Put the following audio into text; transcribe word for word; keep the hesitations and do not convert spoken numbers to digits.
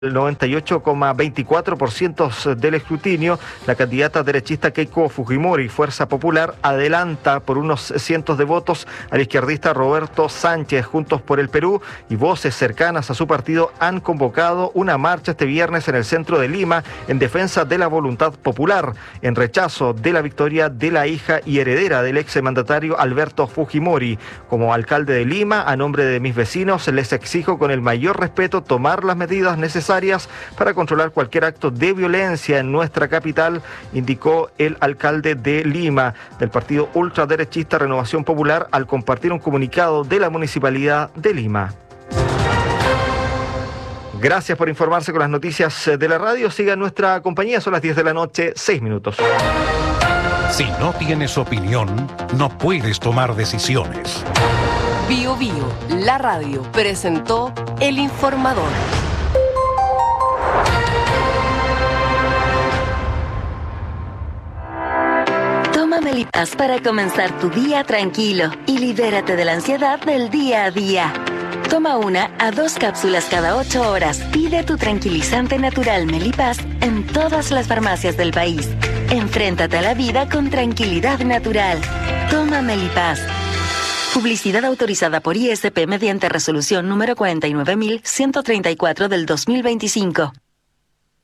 El noventa y ocho coma veinticuatro por ciento del escrutinio, la candidata derechista Keiko Fujimori, Fuerza Popular, adelanta por unos cientos de votos al izquierdista Roberto Sánchez. Juntos por el Perú y voces cercanas a su partido han convocado una marcha este viernes en el centro de Lima en defensa de la voluntad popular, en rechazo de la victoria de la hija y heredera del exmandatario Alberto Fujimori. Como alcalde de Lima, a nombre de mis vecinos, les exijo con el mayor respeto tomar las medidas necesarias para controlar cualquier acto de violencia en nuestra capital, indicó el alcalde de Lima del partido ultraderechista Renovación Popular al compartir un comunicado de la Municipalidad de Lima. Gracias por informarse con las noticias de la radio. Siga nuestra compañía, son las diez de la noche, seis minutos. Si no tienes opinión, no puedes tomar decisiones. Bio Bio, la radio, presentó El Informador. Toma Melipaz para comenzar tu día tranquilo y libérate de la ansiedad del día a día. Toma una a dos cápsulas cada ocho horas. Pide tu tranquilizante natural Melipaz en todas las farmacias del país. Enfréntate a la vida con tranquilidad natural. Toma Melipaz. Publicidad autorizada por I S P mediante resolución número cuarenta y nueve mil ciento treinta y cuatro del dos mil veinticinco.